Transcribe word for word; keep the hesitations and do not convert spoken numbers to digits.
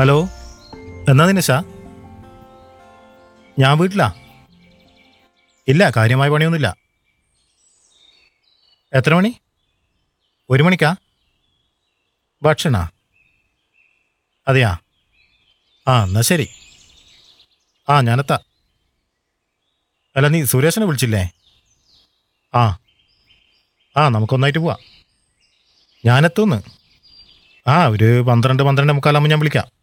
Hello, എന്നാ ദിനേശാ? ഞാൻ വീട്ടിലാ. ഇല്ല, കാര്യമായ പണിയൊന്നുമില്ല. എത്ര മണി? ഒരു മണിക്കാ? ഭക്ഷണ? അതെയാ? ആ, എന്നാ ശരി. ആ, ഞാനെത്താം. അല്ല, നീ സുരേഷിനെ വിളിച്ചില്ലേ? ആ ആ നമുക്കൊന്നായിട്ട് പോവാം. ഞാനെത്തൂന്ന്. ആ, ഒരു പന്ത്രണ്ട് പന്ത്രണ്ട് മുക്കാലാകുമ്പോൾ ഞാൻ വിളിക്കാം.